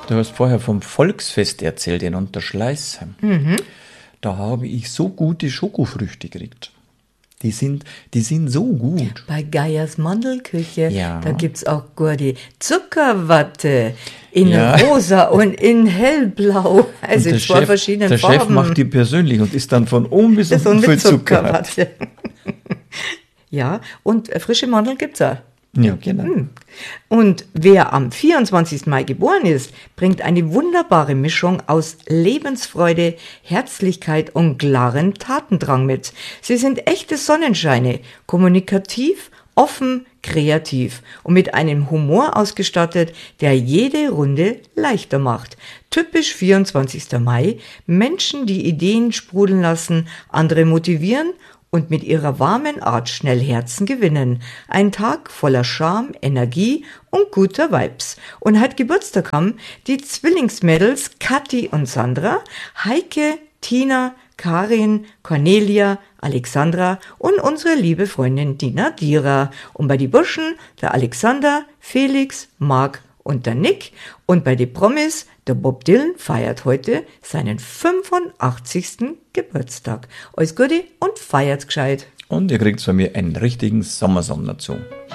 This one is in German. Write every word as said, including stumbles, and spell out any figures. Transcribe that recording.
Du hast vorher vom Volksfest erzählt in Unterschleißheim. Mhm. Da habe ich so gute Schokofrüchte gekriegt. Die sind, die sind so gut. Bei Geiers Mandelküche, Ja. da gibt's auch gute Zuckerwatte in Ja. rosa und in hellblau, also Und in zwei verschiedenen der Farben. Chef macht die persönlich und ist dann von oben bis Das unten und voll mit Zucker. Zuckerwatte. Ja, und äh, frische Mandeln gibt's auch. Ja, genau. Und wer am vierundzwanzigsten Mai geboren ist, bringt eine wunderbare Mischung aus Lebensfreude, Herzlichkeit und klaren Tatendrang mit. Sie sind echte Sonnenscheine, kommunikativ, offen, kreativ und mit einem Humor ausgestattet, der jede Runde leichter macht. Typisch vierundzwanzigsten Mai, Menschen, die Ideen sprudeln lassen, andere motivieren und mit ihrer warmen Art schnell Herzen gewinnen. Ein Tag voller Charme, Energie und guter Vibes. Und hat Geburtstag haben die Zwillingsmädels Kathi und Sandra, Heike, Tina, Karin, Cornelia, Alexandra und unsere liebe Freundin Dina Dira. Und bei die Burschen der Alexander, Felix, Marc und der Nick. Und bei die Promis, der Bob Dylan feiert heute seinen fünfundachtzigsten Geburtstag. Alles Gute und feiert gescheit. Und ihr kriegt von mir einen richtigen Sommersonn dazu.